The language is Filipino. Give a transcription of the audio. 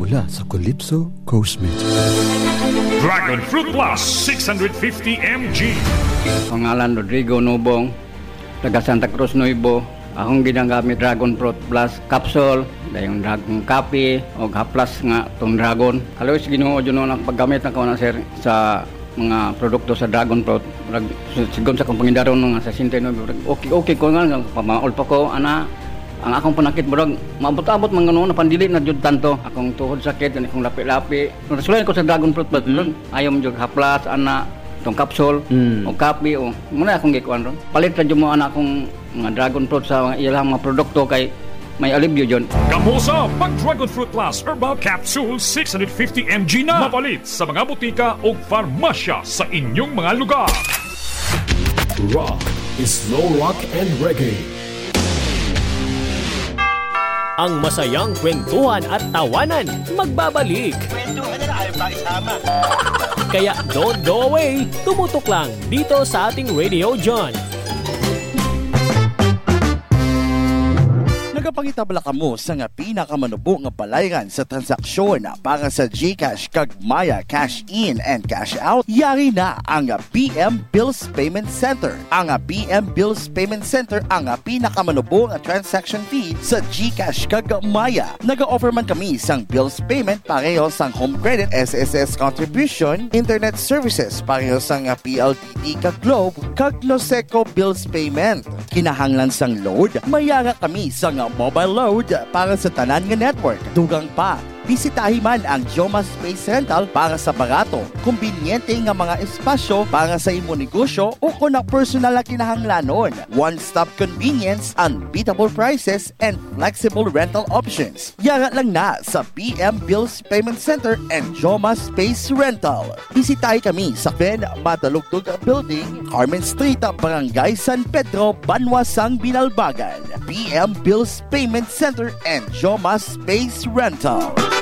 mula sa Calypso Cosmetics. Dragon Fruit Plus 650 mg. Pangalan Rodrigo Nubong, taga Santa Cruz Nuevo. Akong ginagamit Dragon Fruit Plus capsule, dayong dragon coffee o haplas nga tong dragon. Halos Ginoo jud ang paggamit ako na sir sa mga produkto sa Dragon Fruit. Sigon sa akong pangindaron nga sa 69. Okay ko nga pamaol pa ko ana. Ang akong panakit murag maabot-abot man ngano na pandili na jud tanto. Akong tuhod sakit ani akong lapi-lapi. Nasulan ko sa Dragon Fruit Plus. Ayaw mo jud haplas ana tong capsule o coffee o muna akong gikuan ron. Palit ra jud mo ana akong mga Dragon Fruit sa ilang mga produkto kay may alibyo dyan. Kamusa pag Dragon Fruit Plus Herbal Capsule 650 mg na mapalit sa mga butika o farmasya sa inyong mga lugar. Rock is slow rock and reggae. Ang masayang kwentuhan at tawanan magbabalik. Kwentuhan na ayaw pa isama. Kaya don't go away, tumutok lang dito sa ating Radio John. Nagapangitabla ka mo sa nga pinakamanubo nga balayran sa transaksyon para sa GCash kag Maya Cash In and Cash Out. Yari na ang BM Bills Payment Center. Ang BM Bills Payment Center ang pinakamanubo nga transaction fee sa GCash kag Maya. Naga-offer man kami sang bills payment pareho sang home credit, SSS contribution, internet services pareho sang PLDT kag Globe kag Noseco bills payment. Kinahanglan sang load, mayara kami sang mobile load para sa tanan nga network. Dugang pa, bisitahin man ang Joma Space Rental para sa barato, kumbinyente nga mga espasyo para sa imo negosyo o kung na personal na kinahanglanon. One-stop convenience, unbeatable prices, and flexible rental options. Yara lang na sa BM Bills Payment Center and Joma Space Rental. Bisitahin kami sa Ben Madalugtog Building, Carmen Street, Barangay San Pedro, Banwasang, Binalbagan. BM Bills Payment Center and Joma Space Rental.